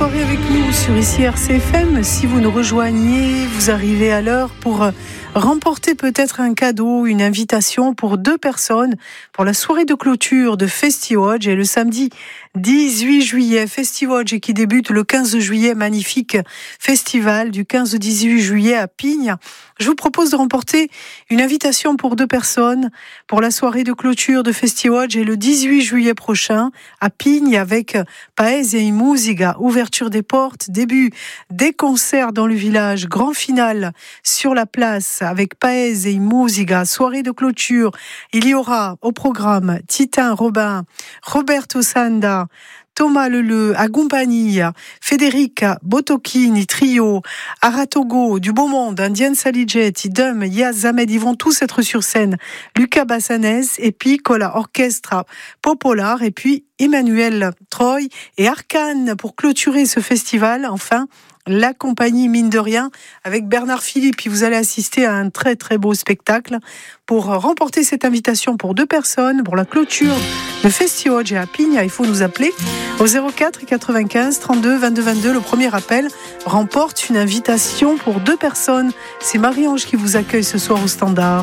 soirée avec nous sur ici RCFM. Si vous nous rejoignez, vous arrivez à l'heure pour remporter peut-être un cadeau, une invitation pour 2 personnes pour la soirée de clôture de Festiwatch et le samedi 18 juillet. Festiwatch qui débute le 15 juillet, magnifique festival du 15 au 18 juillet à Pignes. Je vous propose de remporter une invitation pour 2 personnes pour la soirée de clôture de Festiwatch et le 18 juillet prochain à Pignes avec Paese e Musica, ouverture des portes, début des concerts dans le village, grand final sur la place avec Paese e Musica, soirée de clôture. Il y aura au programme Titin Robin, Roberto Sanda, Thomas Leleu, Agumpania, Federica Botocchini, Trio, Aratogo, du Beau Monde, Indian Saligetti, Dum, Yaz Ahmed, ils vont tous être sur scène. Luca Bassanès et puis Cola Orchestra Popolar et puis Emmanuel Troy et Arcane pour clôturer ce festival. Enfin, la compagnie Mine de Rien avec Bernard Philippe. Puis vous allez assister à un très très beau spectacle. Pour remporter cette invitation pour 2 personnes pour la clôture de Festiwatch à Pignes, il faut nous appeler au 04 95 32 22 22. Le premier appel remporte une invitation pour 2 personnes. C'est Marie-Ange qui vous accueille ce soir au standard.